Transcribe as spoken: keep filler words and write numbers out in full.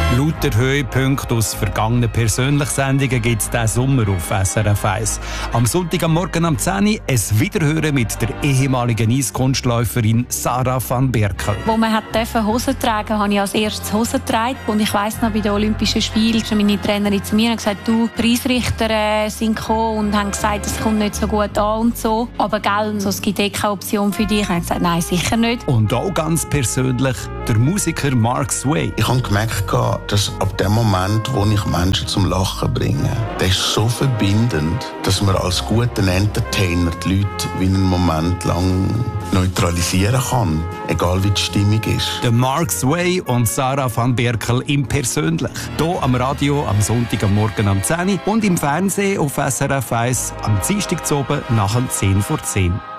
Lauter Höhepunkte aus vergangenen Persönlichsendungen gibt es diesen Sommer auf S R F eins. Am Sonntag am Morgen um zehn Uhr ein Wiederhören mit der ehemaligen Eiskunstläuferin Sarah van Berkel. Wo man hat Hosen tragen, habe ich als erstes Hosen getragen. Und ich weiss noch, bei den Olympischen Spielen kam meine Trainerin zu mir und gesagt, du, Preisrichter äh, sind gekommen und haben gesagt, es kommt nicht so gut an und so. Aber gell, so, es gibt eh keine Option für dich. Ich habe gesagt, nein, sicher nicht. Und auch ganz persönlich der Musiker Mark Sway. Ich habe gemerkt, dass ab dem Moment, wo ich Menschen zum Lachen bringe, der ist so verbindend, dass man als guter Entertainer die Leute wie einen Moment lang neutralisieren kann, egal wie die Stimmung ist. Der Mark Sway und Sarah van Berkel im Persönlich. Hier am Radio am Sonntag am Morgen um zehn Uhr und im Fernsehen auf S R F eins am Dienstag zu oben nach um zehn vor zehn.